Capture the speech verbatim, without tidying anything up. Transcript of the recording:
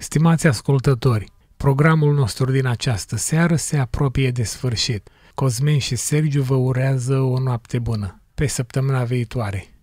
Stimați ascultători, programul nostru din această seară se apropie de sfârșit. Cosmin și Sergiu vă urează o noapte bună. Pe săptămâna viitoare!